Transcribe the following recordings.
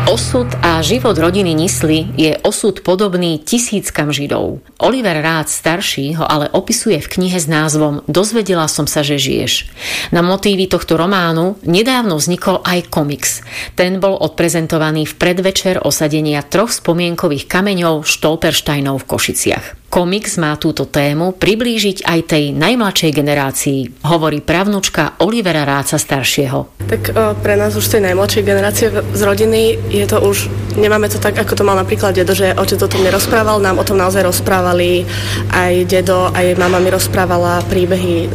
Osud a život rodiny Nisli je osud podobný tisíckam Židov. Oliver Rácz starší ho ale opisuje v knihe s názvom Dozvedela som sa, že žiješ. Na motívy tohto románu nedávno vznikol aj komiks. Ten bol odprezentovaný v predvečer osadenia 3 spomienkových kameňov Stolpersteinov v Košiciach. Komiks má túto tému priblížiť aj tej najmladšej generácii, hovorí pravnučka Olivera Rácza staršieho. Tak pre nás už tej najmladšej generácie z rodiny je to už, nemáme to tak, ako to mal napríklad dedo, že otec o tom nerozprával, nám o tom naozaj rozprávali, aj dedo, aj mama mi rozprávala príbehy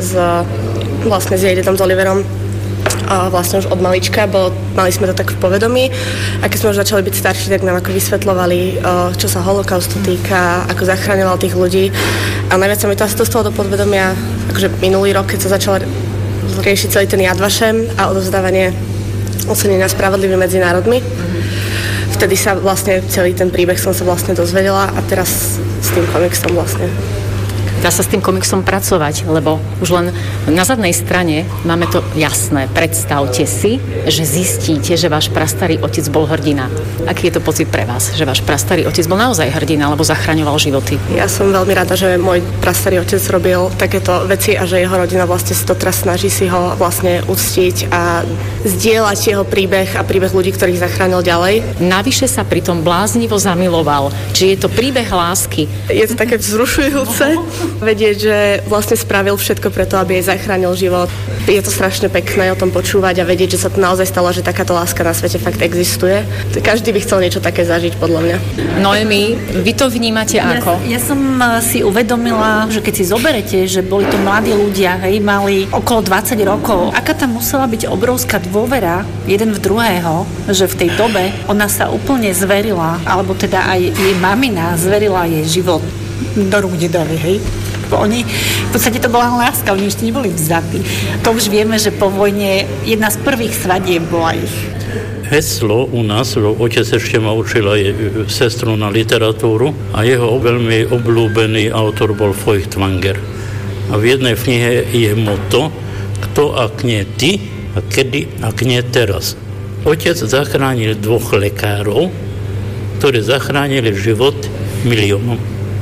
vlastne s jej dedom, s Oliverom, vlastne už od malička, mali sme to tak v povedomí a keď sme už začali byť starší, tak nám ako vysvetľovali, čo sa holokaustu týka, ako zachraňoval tých ľudí a najviac sa mi to asi dostalo do podvedomia, akože minulý rok, keď sa začal riešiť celý ten Yad Vashem a odovzdávanie ocenenia spravodlivým medzi národmi. Vtedy sa vlastne celý ten príbeh som sa vlastne dozvedela a teraz s tým komiksom vlastne. Dá sa s tým komiksom pracovať, lebo už len na zadnej strane máme to jasné. Predstavte si, že zistíte, že váš prastarý otec bol hrdina. Aký je to pocit pre vás, že váš prastarý otec bol naozaj hrdina, alebo zachraňoval životy? Ja som veľmi rada, že môj prastarý otec robil takéto veci a že jeho rodina vlastne si to teraz snaží si ho vlastne uctiť a zdieľať jeho príbeh a príbeh ľudí, ktorých zachránil ďalej. Navyše sa pritom bláznivo zamiloval. Či je to príbeh lásky? Je to také vzrušujúce. Vedieť, že vlastne spravil všetko preto, aby jej zachránil život. Je to strašne pekné o tom počúvať a vedieť, že sa to naozaj stalo, že takáto láska na svete fakt existuje. Každý by chcel niečo také zažiť, podľa mňa. Noemi, vy to vnímate ako? Ja som si uvedomila, že keď si zoberete, že boli to mladí ľudia, hej, mali okolo 20 rokov, aká tam musela byť obrovská dôvera jeden v druhého, že v tej dobe ona sa úplne zverila, alebo teda aj jej mamina zverila jej život do rúk dedovi, hej. Oni, v podstate to bola láska, oni ešte neboli vzatí. To už vieme, že po vojne jedna z prvých svadieb bola ich. Heslo u nás, otec ešte ma učil aj sestru na literatúru a jeho veľmi obľúbený autor bol Feuchtwanger. A v jednej knihe je motto, kto ak nie ty, a kedy ak nie teraz. Otec zachránil 2 lekárov, ktorí zachránili život miliónom.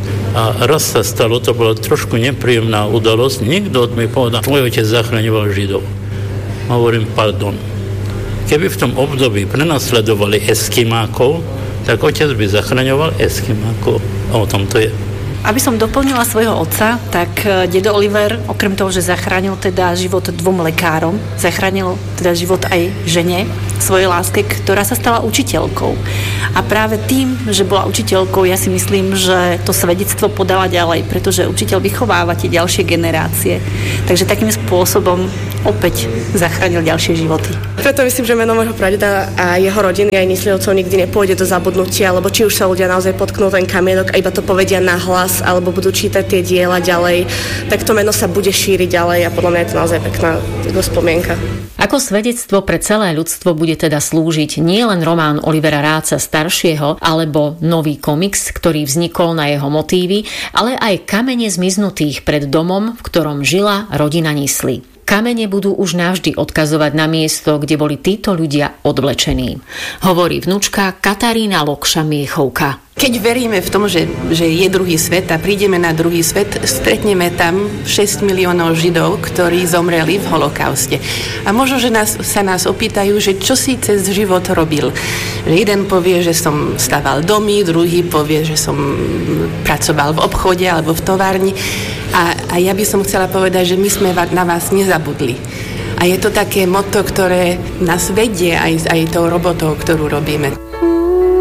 A raz sa stalo, to bola trošku nepríjemná udalosť, niekto mi povedal, tvoj otec zachraňoval Židov. Hovorím, pardon. Keby v tom období prenasledovali Eskimákov, tak otec by zachraňoval Eskimákov. A o tom to je. Aby som doplnila svojho otca, tak dedo Oliver, okrem toho, že zachránil teda život 2 lekárom, zachránil teda život aj žene, svojej láske, ktorá sa stala učiteľkou. A práve tým, že bola učiteľkou, ja si myslím, že to svedectvo podala ďalej, pretože učiteľ vychováva tie ďalšie generácie. Takže takým spôsobom opäť zachránil ďalšie životy. Preto myslím, že meno môjho pradeda a jeho rodiny aj Nislivcov nikdy nepôjde do zabudnutia, lebo či už sa ľudia naozaj potknú ten kamienok a iba to povedia nahlas, alebo budú čítať tie diela ďalej, tak to meno sa bude šíriť ďalej a podľa mňa je to naozaj pekná spomienka. Ako svedectvo pre celé ľudstvo bude teda slúžiť nielen román Olivera Rácza staršieho alebo nový komiks, ktorý vznikol na jeho motívy, ale aj kamene zmiznutých pred domom, v ktorom žila rodina Nisli. Kamene budú už navždy odkazovať na miesto, kde boli títo ľudia odvlečení. Hovorí vnučka Katarína Lokša-Miechovka. Keď veríme v tom, že je druhý svet a prídeme na druhý svet, stretneme tam 6 miliónov Židov, ktorí zomreli v holokauste. A možno, že sa nás opýtajú, že čo si cez život robil. Jeden povie, že som staval domy, druhý povie, že som pracoval v obchode alebo v továrni. A ja by som chcela povedať, že my sme na vás nezabudli. A je to také motto, ktoré nás vedie aj tou robotou, ktorú robíme.